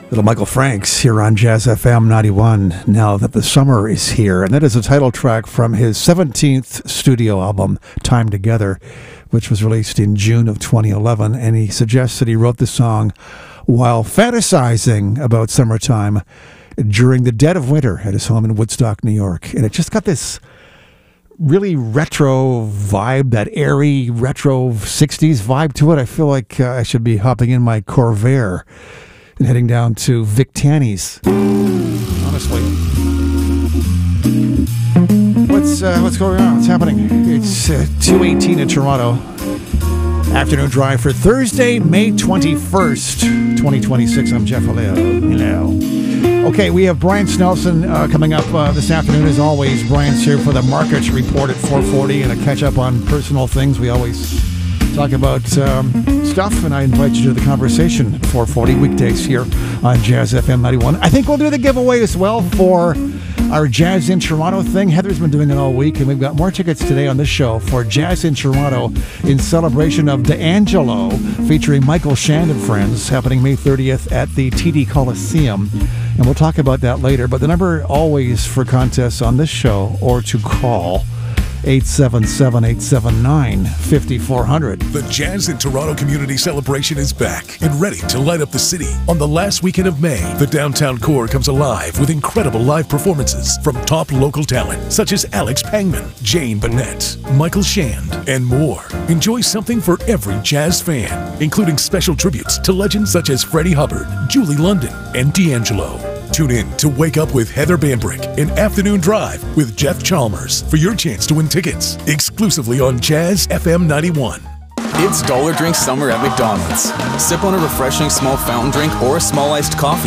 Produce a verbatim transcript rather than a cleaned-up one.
Little Michael Franks here on Jazz F M ninety-one, Now That the Summer Is Here. And that is a title track from his seventeenth studio album, Time Together, which was released in June of twenty eleven. And he suggests that he wrote the song while fantasizing about summertime during the dead of winter at his home in Woodstock, New York. And it just got this really retro vibe, that airy retro sixties vibe to it. I feel like uh, I should be hopping in my Corvair and heading down to Vic Tanny's. Honestly, what's uh, what's going on? What's happening? It's uh, two eighteen in Toronto. Afternoon drive for Thursday, May twenty-first, twenty twenty-six. I'm Jeff Aleo. Hello. Okay, we have Brian Snelson uh, coming up uh, this afternoon. As always, Brian's here for the Markets Report at four forty and a catch-up on personal things. We always talk about um, stuff, and I invite you to the conversation at four forty weekdays here on Jazz F M ninety-one. I think we'll do the giveaway as well for our Jazz in Toronto thing. Heather's been doing it all week, and we've got more tickets today on this show for Jazz in Toronto in celebration of D'Angelo, featuring Michael Shand and friends, happening May thirtieth at the T D Coliseum. And we'll talk about that later. But the number always for contests on this show, or to call, eight seven seven, eight seven nine, five four zero zero. The Jazz in Toronto Community Celebration is back and ready to light up the city. On the last weekend of May, the downtown core comes alive with incredible live performances from top local talent such as Alex Pangman, Jane Bennett, Michael Shand, and more. Enjoy something for every jazz fan, including special tributes to legends such as Freddie Hubbard, Julie London, and D'Angelo. Tune in to Wake Up with Heather Bambrick and Afternoon Drive with Jeff Chalmers for your chance to win tickets exclusively on Jazz F M ninety-one. It's Dollar Drink Summer at McDonald's. Sip on a refreshing small fountain drink or a small iced coffee